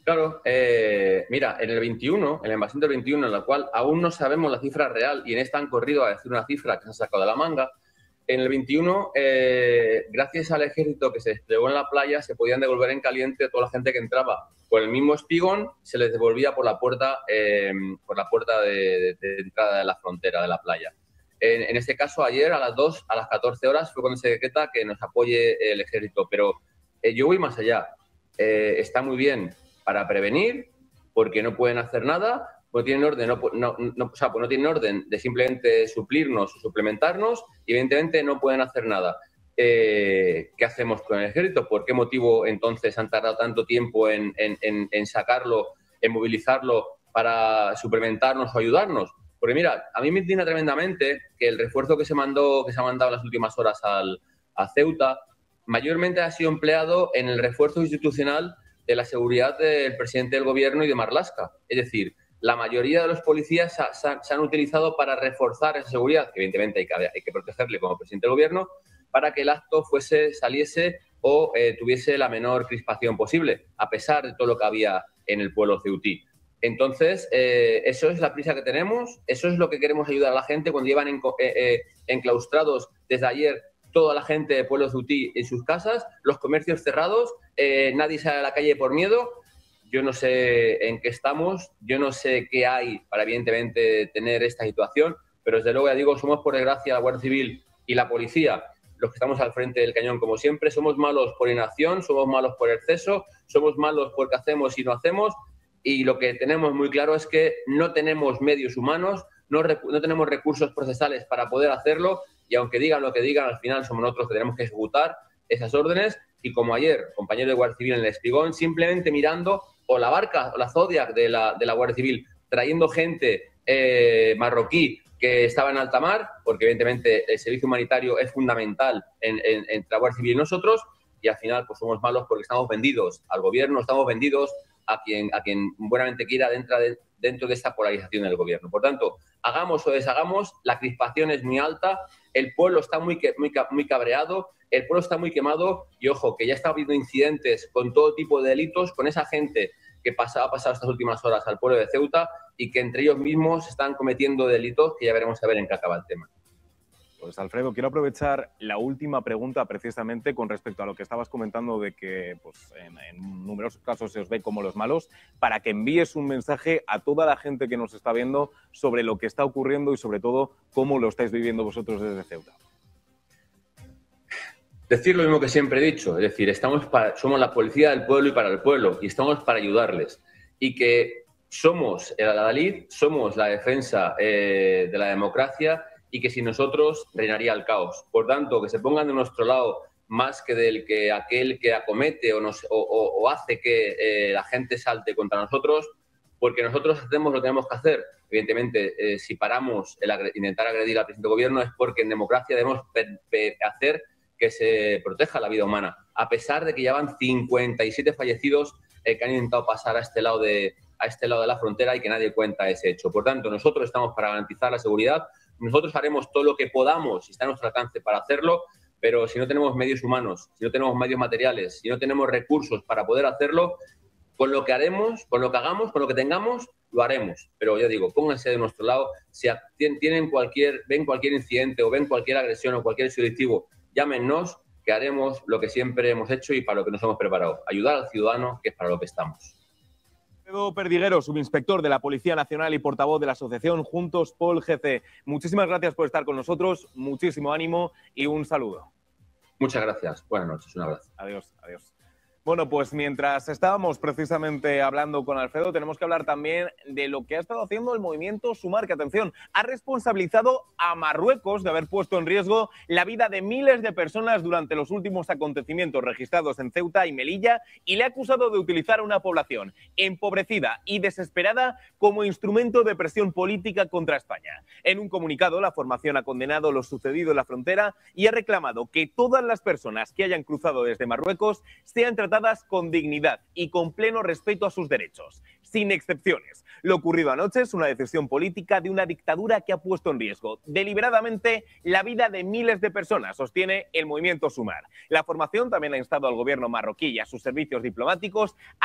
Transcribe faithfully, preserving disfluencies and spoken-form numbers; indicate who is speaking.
Speaker 1: Claro, eh, mira, en el veintiuno, en la invasión del veintiuno, en la cual aún no sabemos la cifra real y en esta han corrido a decir una cifra que se ha sacado de la manga, en el veintiuno, eh, gracias al ejército que se desplegó en la playa, se podían devolver en caliente toda la gente que entraba por el mismo espigón, se les devolvía por la puerta, eh, por la puerta de, de, de entrada de la frontera de la playa. En, en este caso, ayer a las dos, a las catorce horas, fue cuando se decreta que nos apoye el ejército. Pero eh, yo voy más allá. Eh, está muy bien para prevenir, porque no pueden hacer nada, pues tienen orden, no, no, no, o sea, pues no tienen orden de simplemente suplirnos o suplementarnos y evidentemente no pueden hacer nada. Eh, ¿Qué hacemos con el ejército? ¿Por qué motivo entonces han tardado tanto tiempo en, en, en, en sacarlo, en movilizarlo para suplementarnos o ayudarnos? Porque mira, a mí me indigna tremendamente que el refuerzo que se mandó, que se ha mandado en las últimas horas al, a Ceuta, mayormente ha sido empleado en el refuerzo institucional de la seguridad del presidente del gobierno y de Marlaska. Es decir, la mayoría de los policías se, se, se han utilizado para reforzar esa seguridad, que evidentemente hay que, hay que protegerle como presidente del gobierno, para que el acto fuese, saliese o eh, tuviese la menor crispación posible, a pesar de todo lo que había en el pueblo ceutí. Entonces, eh, eso es la prisa que tenemos, eso es lo que queremos ayudar a la gente cuando llevan en, eh, eh, enclaustrados desde ayer toda la gente de pueblo ceutí en sus casas, los comercios cerrados, eh, nadie sale a la calle por miedo. Yo no sé en qué estamos, yo no sé qué hay para, evidentemente, tener esta situación, pero desde luego, ya digo, somos, por desgracia, la Guardia Civil y la policía los que estamos al frente del cañón, como siempre. Somos malos por inacción, somos malos por exceso, somos malos porque hacemos y no hacemos, y lo que tenemos muy claro es que no tenemos medios humanos, no, no tenemos recursos procesales para poder hacerlo, y aunque digan lo que digan, al final somos nosotros que tenemos que ejecutar esas órdenes. Y como ayer, compañero de Guardia Civil en el Espigón, simplemente mirando o la barca o la Zodiac de la, de la Guardia Civil trayendo gente eh, marroquí que estaba en alta mar, porque evidentemente el servicio humanitario es fundamental en, en, entre la Guardia Civil y nosotros, y al final pues somos malos porque estamos vendidos al gobierno, estamos vendidos a quien, a quien buenamente quiera dentro de, dentro de esta polarización del gobierno. Por tanto, hagamos o deshagamos, la crispación es muy alta, el pueblo está muy, muy, muy cabreado, el pueblo está muy quemado y, ojo, que ya está habiendo incidentes con todo tipo de delitos, con esa gente que pasa, ha pasado estas últimas horas al pueblo de Ceuta y que entre ellos mismos están cometiendo delitos que ya veremos a ver en qué acaba el tema.
Speaker 2: Pues, Alfredo, quiero aprovechar la última pregunta precisamente con respecto a lo que estabas comentando de que pues, en, en numerosos casos se os ve como los malos, para que envíes un mensaje a toda la gente que nos está viendo sobre lo que está ocurriendo y sobre todo cómo lo estáis viviendo vosotros desde Ceuta.
Speaker 1: Decir lo mismo que siempre he dicho, es decir, estamos para, somos la policía del pueblo y para el pueblo, y estamos para ayudarles. Y que somos el Adalid, somos la defensa eh, de la democracia, y que sin nosotros reinaría el caos. Por tanto, que se pongan de nuestro lado más que del que aquel que acomete o, nos, o, o, o hace que eh, la gente salte contra nosotros, porque nosotros hacemos lo que tenemos que hacer. Evidentemente, eh, si paramos el agre intentar agredir al presidente del gobierno es porque en democracia debemos hacer que se proteja la vida humana, a pesar de que ya van cincuenta y siete fallecidos eh, que han intentado pasar a este lado de a este lado de la frontera y que nadie cuenta ese hecho. Por tanto, nosotros estamos para garantizar la seguridad, nosotros haremos todo lo que podamos, si está a nuestro alcance, para hacerlo, pero si no tenemos medios humanos, si no tenemos medios materiales, si no tenemos recursos para poder hacerlo, con lo que haremos, con lo que hagamos, con lo que tengamos, lo haremos. Pero ya digo, pónganse de nuestro lado, si tienen cualquier, ven cualquier incidente o ven cualquier agresión o cualquier delictivo, llámenos, que haremos lo que siempre hemos hecho y para lo que nos hemos preparado, ayudar al ciudadano, que es para lo que estamos.
Speaker 2: Alfredo Perdiguero, subinspector de la Policía Nacional y portavoz de la asociación Juntos Pol G C. Muchísimas gracias por estar con nosotros, muchísimo ánimo y un saludo.
Speaker 1: Muchas gracias, buenas noches, un abrazo.
Speaker 2: Adiós, adiós. Bueno, pues mientras estábamos precisamente hablando con Alfredo, tenemos que hablar también de lo que ha estado haciendo el movimiento Sumar, que, atención, ha responsabilizado a Marruecos de haber puesto en riesgo la vida de miles de personas durante los últimos acontecimientos registrados en Ceuta y Melilla y le ha acusado de utilizar a una población empobrecida y desesperada como instrumento de presión política contra España. En un comunicado, la formación ha condenado lo sucedido en la frontera y ha reclamado que todas las personas que hayan cruzado desde Marruecos sean tratadas con dignidad y con pleno respeto a sus derechos, sin excepciones. Lo ocurrido anoche es una decisión política de una dictadura que ha puesto en riesgo deliberadamente la vida de miles de personas, sostiene el movimiento Sumar. La formación también ha instado al gobierno marroquí y a sus servicios diplomáticos